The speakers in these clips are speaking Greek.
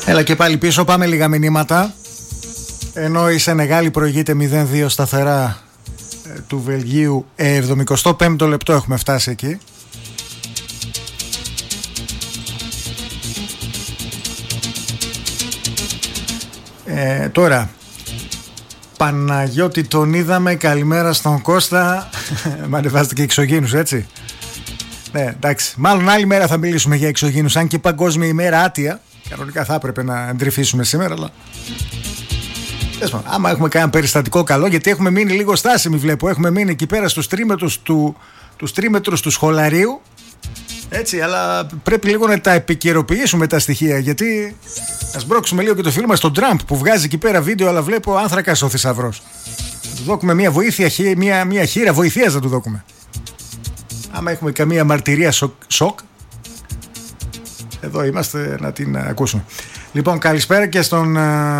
Έλα και πάλι πίσω, πάμε λίγα μηνύματα. Ενώ η Σενεγάλη προηγείται 0-2 σταθερά του Βελγίου, 75ο λεπτό έχουμε φτάσει εκεί. Τώρα Παναγιώτη, τον είδαμε, καλημέρα στον Κώστα. Μ' ανεβάζετε και εξωγήινους, έτσι. Ναι, εντάξει, μάλλον άλλη μέρα θα μιλήσουμε για εξωγήινους. Αν και παγκόσμια ημέρα άτια, κανονικά θα έπρεπε να εντρυφήσουμε σήμερα, αλλά άμα έχουμε κανένα περιστατικό καλό, γιατί έχουμε μείνει λίγο στάσιμοι, βλέπω. Έχουμε μείνει εκεί πέρα στους τρίμετρους του σχολαρίου. Έτσι, αλλά πρέπει λίγο να τα επικαιροποιήσουμε τα στοιχεία. Γιατί ας μπρώξουμε λίγο και το φίλο μας τον Τραμπ που βγάζει εκεί πέρα βίντεο, αλλά βλέπω άνθρακας ο θησαυρός. Να του δώκουμε μια βοήθεια, μια χείρα βοηθείας να του δώκουμε. Άμα έχουμε καμία μαρτυρία σοκ, εδώ είμαστε να την ακούσουμε. Λοιπόν, καλησπέρα και στον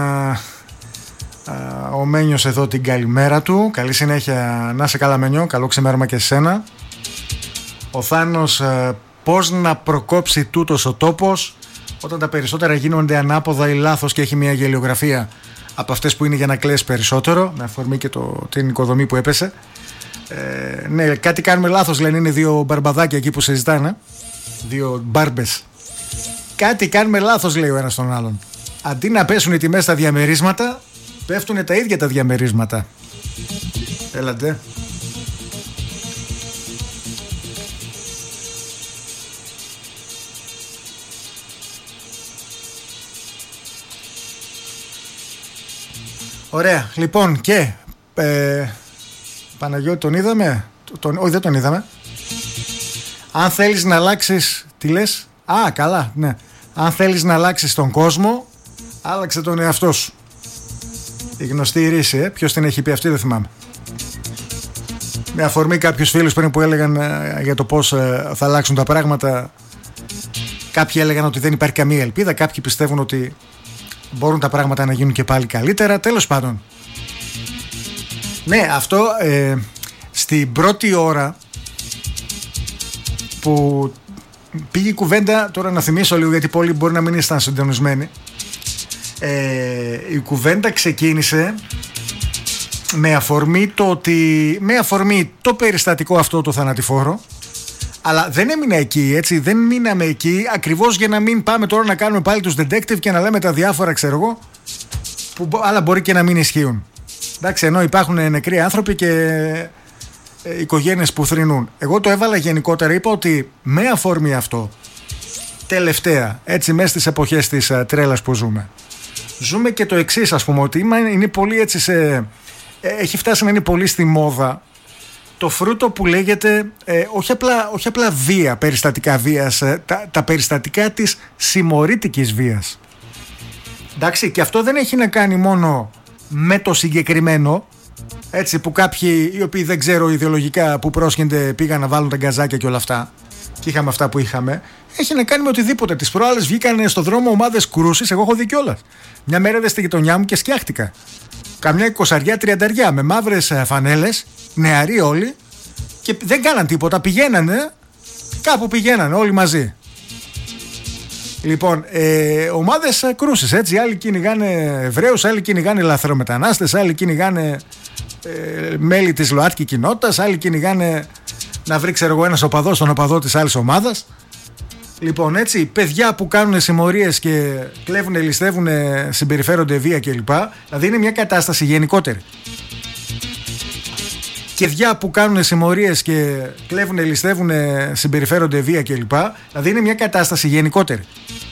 ο Μένιος εδώ, την καλημέρα του. Καλή συνέχεια, να είσαι καλά Μένιο, καλό ξημέρωμα και σε σένα. Ο Θάνος, πώς να προκόψει τούτος ο τόπος όταν τα περισσότερα γίνονται ανάποδα ή λάθος και έχει μια γελιογραφία από αυτές που είναι για να κλαις περισσότερο, με αφορμή και την οικοδομή που έπεσε. Ναι, κάτι κάνουμε λάθος, λένε, είναι δύο μπαρμπαδάκια εκεί που συζητάνε, δύο μπάρμπες. Κάτι κάνουμε λάθος, λέει ο ένας τον άλλον. Αντί να πέσουν οι τιμές στα διαμερίσματα, πέφτουν τα ίδια τα διαμερίσματα. Έλατε. Ωραία, λοιπόν, και Παναγιώτη, τον είδαμε? Όχι, δεν τον είδαμε. Αν θέλεις να αλλάξεις, τι λες? Α, καλά, ναι. Αν θέλεις να αλλάξεις τον κόσμο, άλλαξε τον εαυτό σου. Η γνωστή ρίση, ποιος την έχει πει αυτή, δεν θυμάμαι. Με αφορμή κάποιους φίλους πριν που έλεγαν για το πώς θα αλλάξουν τα πράγματα. Κάποιοι έλεγαν ότι δεν υπάρχει καμία ελπίδα, κάποιοι πιστεύουν ότι μπορούν τα πράγματα να γίνουν και πάλι καλύτερα. Τέλος πάντων, ναι, αυτό στην πρώτη ώρα που πήγε η κουβέντα, τώρα να θυμίσω λίγο γιατί πολλοί μπορεί να μην ήσταν συντονισμένοι, η κουβέντα ξεκίνησε με αφορμή το περιστατικό αυτό το θανατηφόρο, αλλά δεν έμεινα εκεί, έτσι, δεν μείναμε εκεί ακριβώς για να μην πάμε τώρα να κάνουμε πάλι τους detective και να λέμε τα διάφορα, ξέρω εγώ, που άλλα μπορεί και να μην ισχύουν. Εντάξει, ενώ υπάρχουν νεκροί άνθρωποι και οικογένειες που θρηνούν. Εγώ το έβαλα γενικότερα, είπα ότι με αφορμή αυτό τελευταία, έτσι, μέσα στις εποχές της τρέλας που ζούμε και το εξής, ας πούμε, ότι είναι πολύ έτσι έχει φτάσει να είναι πολύ στη μόδα το φρούτο που λέγεται όχι απλά βία, περιστατικά βίας, τα περιστατικά της συμμορήτικης βίας. Εντάξει, και αυτό δεν έχει να κάνει μόνο με το συγκεκριμένο, έτσι, που κάποιοι οι οποίοι δεν ξέρω ιδεολογικά που πρόσχενται πήγαν να βάλουν τα γκαζάκια και όλα αυτά και είχαμε αυτά που είχαμε. Έχει να κάνει με οτιδήποτε. Τις προάλλες βγήκαν στον δρόμο ομάδες κρούσης, εγώ έχω δει κιόλας. Μια μέρα είδα στη γειτονιά μου και σκιάχτηκα. Καμιά 20-30 με μαύρες φανέλες, νεαροί όλοι, και δεν κάναν τίποτα. Πηγαίνανε, κάπου πηγαίνανε όλοι μαζί. Λοιπόν, ομάδες κρούσης, έτσι. Άλλοι κυνηγάνε Εβραίους, άλλοι κυνηγάνε λαθρομετανάστες, άλλοι κυνηγάνε μέλη της ΛΟΑΤΚΙ κοινότητας, άλλοι κυνηγάνε να βρει, ξέρω εγώ, ένας οπαδός τον οπαδό της άλλης ομάδας. Λοιπόν, έτσι, παιδιά που κάνουν συμμορίες και κλέβουν, ληστεύουν, συμπεριφέρονται βία κλπ. Δηλαδή είναι μια κατάσταση γενικότερη. Και παιδιά που κάνουν συμμορίες και κλέβουν, ληστεύουν, συμπεριφέρονται βία κλπ. Δηλαδή είναι μια κατάσταση γενικότερη.